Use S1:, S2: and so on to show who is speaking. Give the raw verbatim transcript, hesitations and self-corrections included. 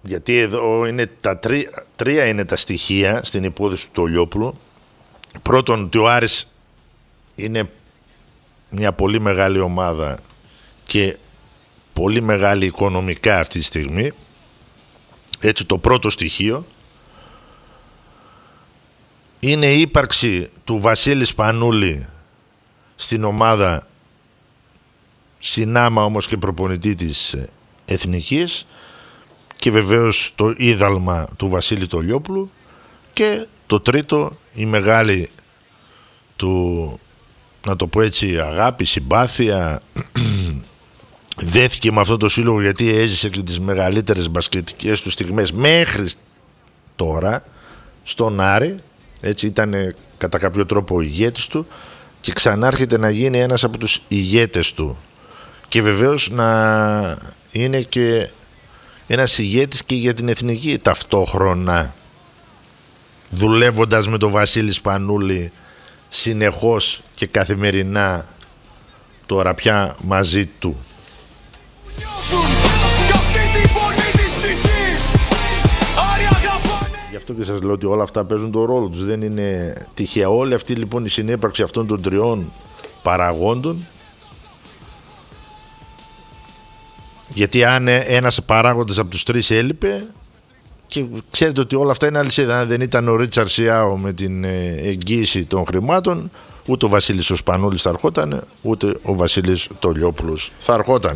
S1: Γιατί εδώ είναι τα τρία, τρία είναι τα στοιχεία στην υπόθεση του Τολιόπουλου. Πρώτον, ότι ο Άρης είναι μια πολύ μεγάλη ομάδα και πολύ μεγάλη οικονομικά αυτή τη στιγμή. Έτσι, το πρώτο στοιχείο είναι η ύπαρξη του Βασίλη Σπανούλη στην ομάδα, συνάμα όμως και προπονητή της Εθνικής, και βεβαίως το ίδαλμα του Βασίλη Τολιόπουλου. Και το τρίτο, η μεγάλη του, να το πω έτσι, αγάπη, συμπάθεια. Δέθηκε με αυτό το σύλλογο γιατί έζησε και τις μεγαλύτερες μπασκετικές του στιγμές μέχρι τώρα στον Άρη. Έτσι, ήταν κατά κάποιο τρόπο ο ηγέτης του και ξανάρχεται να γίνει ένας από τους ηγέτες του. Και βεβαίως να είναι και ένας ηγέτης και για την Εθνική ταυτόχρονα, δουλεύοντας με τον Βασίλη Σπανούλη συνεχώς και καθημερινά τώρα πια μαζί του. Γι' αυτό και σας λέω ότι όλα αυτά παίζουν τον ρόλο τους, δεν είναι τυχαία. Όλη αυτή λοιπόν η συνύπαρξη αυτών των τριών παραγόντων, γιατί αν ένας παράγοντας από τους τρεις έλειπε, και ξέρετε ότι όλα αυτά είναι αλυσίδα, αν δεν ήταν ο Ρίτσαρντ Σιάο με την εγγύηση των χρημάτων, ούτε ο Βασίλης ο Σπανούλης θα ερχόταν, ούτε ο Βασίλης Τολιόπουλος θα ερχόταν.